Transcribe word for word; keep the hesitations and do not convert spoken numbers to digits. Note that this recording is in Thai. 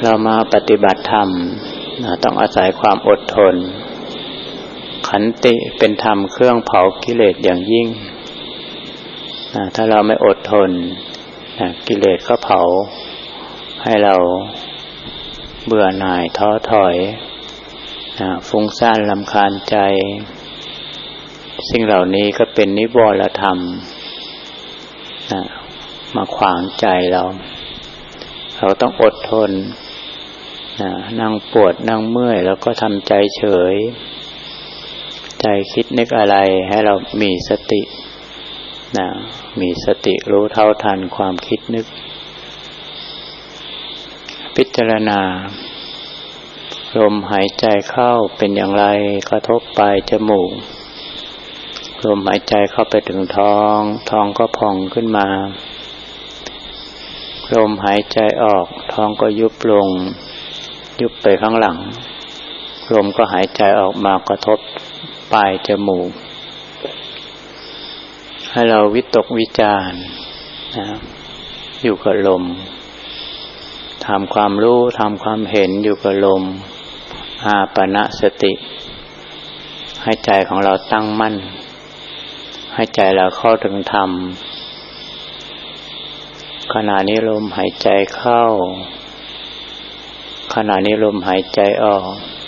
เรามาปฏิบัติธรรมต้องอาศัยความอดทนขันติเป็นธรรมเครื่องเผากิเลสอย่างยิ่งถ้าเราไม่อดทนกิเลสก็เผาให้เราเบื่อหน่ายท้อถอยฟุ้งซ่านรำคาญใจสิ่งเหล่านี้ก็เป็นนิวรธรรมมาขวางใจเราเราต้องอดทนนั่งปวดนั่งเมื่อยแล้วก็ทำใจเฉยใจคิดนึกอะไรให้เรามีสตินะมีสติรู้เท่าทันความคิดนึกพิจารณาลมหายใจเข้าเป็นอย่างไรกระทบปลายจมูกลมหายใจเข้าไปถึงท้องท้องก็พองขึ้นมาลมหายใจออกท้องก็ยุบลงยุบไปข้างหลังลมก็หายใจออกมากระทบปลายจมูกให้เราวิตกวิจารณ์นะอยู่กับลมทำความรู้ทำความเห็นอยู่กับลมอาปณสติให้ใจของเราตั้งมั่นให้ใจเราเข้าถึงธรรมขณะนี้ลมหายใจเข้าขณะนี้ลมหายใจออก